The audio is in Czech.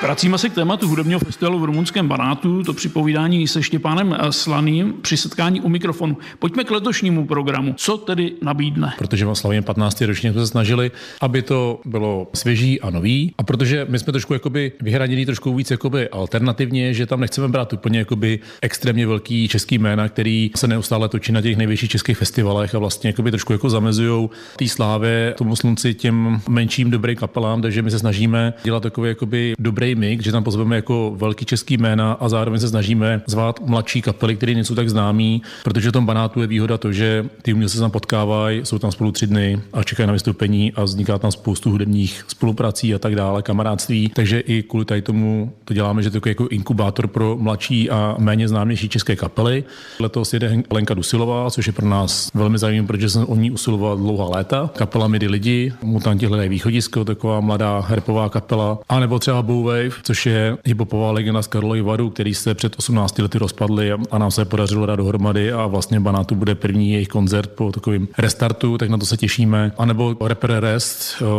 Vracíme se k tématu hudebního festivalu v rumunském Banátu, to při povídání se Štěpánem Slaným při setkání u mikrofonu. Pojďme k letošnímu programu. Co tedy nabídne? Protože slavíme 15. ročník, jsme se snažili, aby to bylo svěží a nový. A protože my jsme trošku vyhraněni trošku víc alternativně, že tam nechceme brát úplně extrémně velký český jména, který se neustále točí na těch největších českých festivalech a vlastně trošku zamezujou té slávě tomu slunci těm menším dobrým kapelám, takže my se snažíme dělat takový dobrý mix, že tam pozveme velký český jména a zároveň se snažíme zvát mladší kapely, které nejsou tak známí, protože v tom Banátu je výhoda to, že ty umělci se tam potkávají, jsou tam spolu 3 dny a čekají na vystoupení a vzniká tam spoustu hudebních spoluprací a tak dále, kamarádství. Takže i kvůli tady tomu to děláme, že to je jako inkubátor pro mladší a méně známější české kapely. Letos jede Lenka Dusilová, což je pro nás velmi zajímavé, protože jsem o ní usiloval dlouhá léta. Kapela Midi lidi, Mutanti hledají východisko, taková mladá herpová kapela, a nebo třeba Bowwave, což je hiphopová legenda z Karlovy Varu, který se před 18 lety rozpadli a nám se podařilo dát dohromady a vlastně Banátu bude první jejich koncert po takovým restartu, tak na to se těšíme. A nebo rapper Rest,